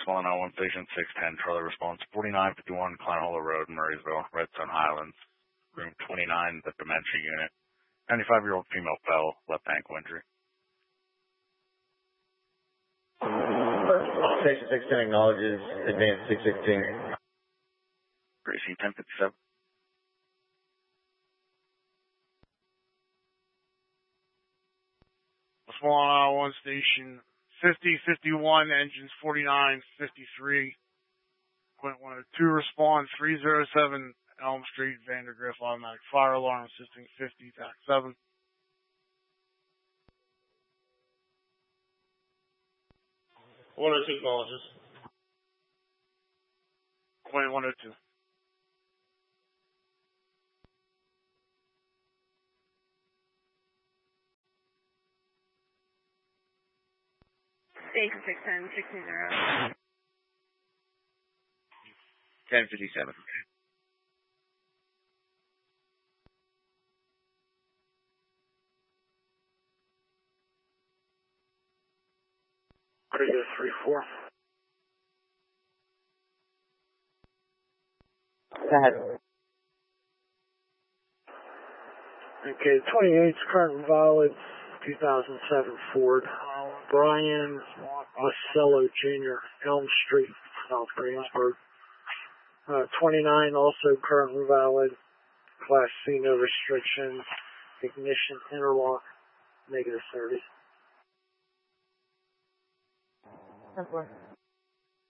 191 Station 610, Charlie response 4951 Klein Hollow Road, Murraysville, Redstone Highlands, room 29, the Dementia Unit. 95-year-old female fell, left ankle injury. Station 610 acknowledges advance 616. Gracie 1057. Swan 1 Station 5051, engines 49, 53. Quint 102, respond 307 Elm Street, Vandergrift, automatic fire alarm, assisting 50, TAC 7. One or two acknowledges. Quint 102. Station 610, 610. 1057. Radio 34. Go ahead. Okay, 28's current valid, 2007 Ford. Brian Ocello Jr., Elm Street, South Greensburg. 29, also currently valid, Class C, no restrictions, ignition interlock, -30. 10-4.